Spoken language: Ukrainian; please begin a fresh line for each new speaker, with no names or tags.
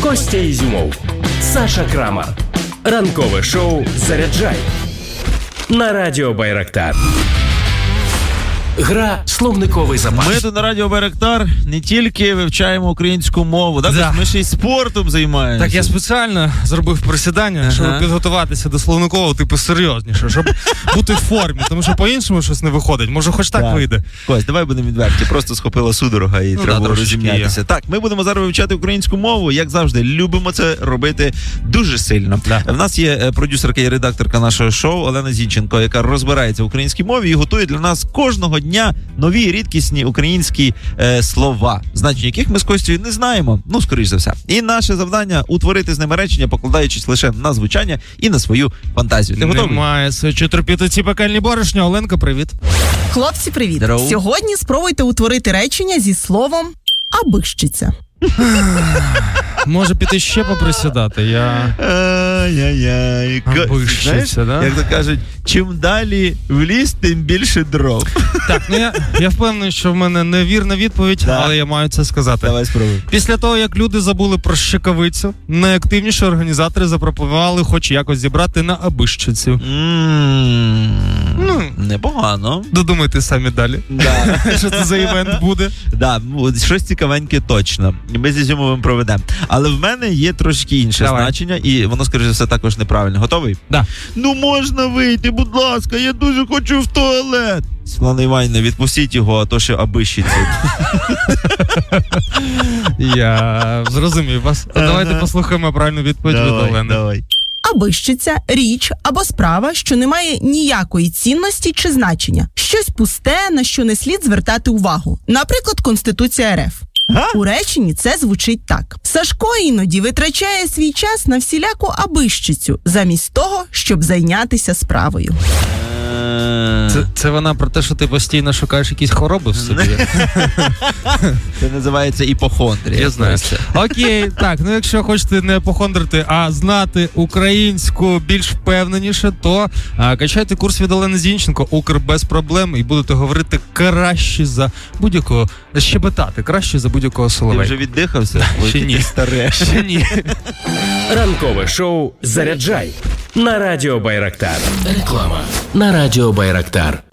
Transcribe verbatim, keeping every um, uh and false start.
Костя Ізюмов, Саша Крамар. Ранкове шоу «Заряджай» на Радіо Байрактар. Гра «Словниковий запас».
Ми тут на Радіо Байрактар не тільки вивчаємо українську мову, да?
Да.
Ми ще й спортом займаємося.
Так, я спеціально зробив присідання, ага. щоб підготуватися до словникового, типу, серйозніше, щоб бути в формі, тому що по-іншому щось не виходить. Може, хоч так, так. вийде.
Кось, давай будемо відверті. Просто схопила судорога і ну, треба да, розім'ятися. Так, ми будемо зараз вивчати українську мову, як завжди. Любимо це робити дуже сильно. Да. В нас є продюсерка і редакторка нашого шоу Олена Зінченко, яка розбирається в українській мові і готує для нас кожного дня дня нові рідкісні українські е, слова, значення яких ми з Костю не знаємо, ну, скоріш за все. І наше завдання — утворити з ними речення, покладаючись лише на звучання і на свою фантазію. Ти готовий?
Немає що терпіти ці пекельні борошня. Оленка, привіт.
Хлопці, привіт.
Здорово.
Сьогодні спробуйте утворити речення зі словом «абищиця».
Може піти ще поприсідати, я...
Ай-яй-яй.
Абищиця, да?
Як то кажуть, чим далі в ліс, тим більше дров.
Так, ну я, я впевнений, що в мене невірна відповідь, да. але я маю це сказати.
Давай спробуй.
Після того, як люди забули про щекавицю, найактивніші організатори запропонували хоч якось зібрати на абищицю.
Mm,
ну,
непогано.
Додумайте самі далі.
Да.
Що це за івент буде?
Да, щось цікавеньке точно. Ми з Ізюмовим проведемо. Але в мене є трошки інше
Давай.
значення, і воно, скоріше за все, також неправильно. Готовий?
Да.
Ну можна вийти, будь ласка, я дуже хочу в туалет. Світлана Іванівна, відпустіть його, а то ще абищиться.
Я зрозумів вас.
Ага.
Давайте послухаємо правильну відповідь від Олени.
Давай.
Абищиця – річ або справа, що не має ніякої цінності чи значення. Щось пусте, на що не слід звертати увагу. Наприклад, Конституція РФ.
Га?
У реченні це звучить так. Сашко іноді витрачає свій час на всіляку абищицю, замість того, щоб зайнятися справою.
Це, це вона про те, що ти постійно шукаєш якісь хвороби в собі?
Це називається іпохондрія.
Я знаю. Окей, так, ну якщо хочете не іпохондрити, а знати українську більш впевненіше, то а, качайте курс від Олени Зінченко «Укр без проблем» і будете говорити краще за будь-якого, щебетати краще за будь-якого Соловейка.
Ти вже віддихався?
Ще ні.
Старе.
Ще ні.
Ранкове шоу «Заряджай» на Радіо Байрактар. Реклама на Радіо Байрактар.